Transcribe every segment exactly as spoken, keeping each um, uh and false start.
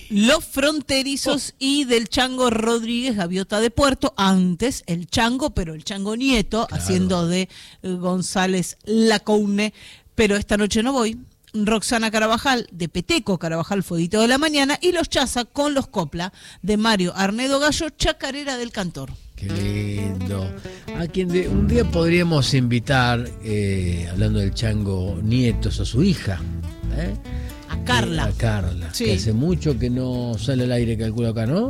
Los Fronterizos oh. y del Chango Rodríguez, Gaviota de Puerto, antes el Chango, pero el Chango Nieto, claro. haciendo de González Lacoune, pero esta noche no voy. Roxana Carabajal, de Peteco Carabajal, Fueguito de la Mañana, y los Chaza con los Copla, de Mario Arnedo Gallo, Chacarera del Cantor. Qué lindo. A quien de, un día podríamos invitar, eh, hablando del Chango Nietos, a su hija, ¿eh? A Carla. Eh, a Carla, sí. que hace mucho que no sale al aire, calculo acá, ¿no?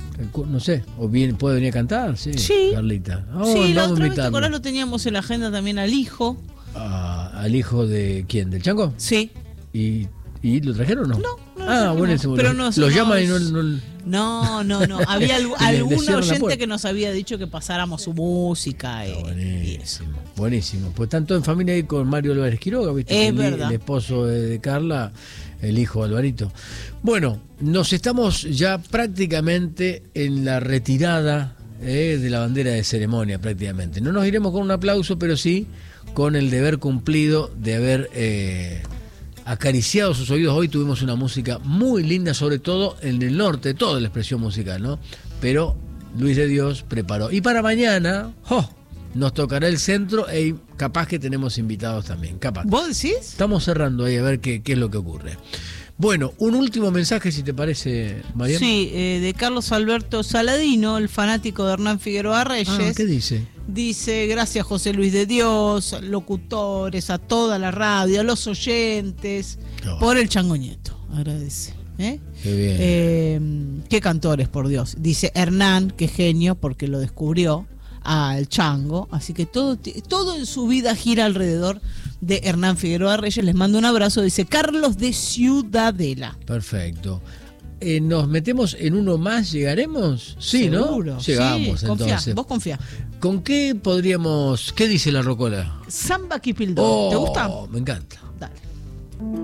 No sé, o bien puede venir a cantar, sí, sí. Carlita. Oh, sí, la otra vez ahora lo teníamos en la agenda también al hijo. Ah, ¿al hijo de quién? ¿Del Chango? Sí. ¿Y, y lo trajeron o no? No, no. Ah, no, buenísimo. Pero no, lo no, llaman y no... No, no, no. no. Había algún, algún oyente que nos había dicho que pasáramos su música. Eh, buenísimo, y eso. buenísimo. Pues están todos en familia ahí con Mario Álvarez Quiroga, ¿viste? Es el, verdad. El esposo de Carla, el hijo Alvarito. Bueno, nos estamos ya prácticamente en la retirada eh, de la bandera de ceremonia, prácticamente. No nos iremos con un aplauso, pero sí con el deber cumplido de haber eh, acariciado sus oídos. Hoy tuvimos una música muy linda, sobre todo en el norte, toda la expresión musical, ¿no? Pero Luis de Dios preparó. Y para mañana, ¡oh!, nos tocará el centro e capaz que tenemos invitados también, capaz. ¿Vos decís? Estamos cerrando ahí a ver qué, qué es lo que ocurre. Bueno, un último mensaje, si te parece, María. Sí, eh, de Carlos Alberto Saladino, el fanático de Hernán Figueroa Reyes. Ah, ¿qué dice? Dice, gracias José Luis de Dios, locutores, a toda la radio, a los oyentes, oh. por el Chango Nieto, agradece. ¿Eh? Qué bien. Eh, qué cantores, por Dios. Dice Hernán, qué genio, porque lo descubrió al Chango, así que todo, todo en su vida gira alrededor de Hernán Figueroa Reyes. Les mando un abrazo, dice Carlos de Ciudadela. Perfecto. Eh, ¿Nos metemos en uno más? ¿Llegaremos? Sí, seguro, ¿no? Llegamos, sí, confía, entonces. Vos confía. ¿Con qué podríamos...? ¿Qué dice la rocola? Samba Kipildor. Oh, ¿Te gusta? Me encanta. Dale.